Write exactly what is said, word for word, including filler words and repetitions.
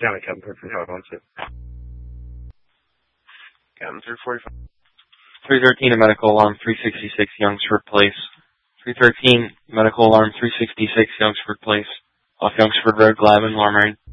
Yeah, like Kevin Perfect, how I want it. Kevin three forty-five. three thirteen, a medical alarm, three sixty-six, Youngsford Place. three thirteen, medical alarm, three sixty-six, Youngsford Place. Off Youngsford Road, Glavin, Alarm Rain.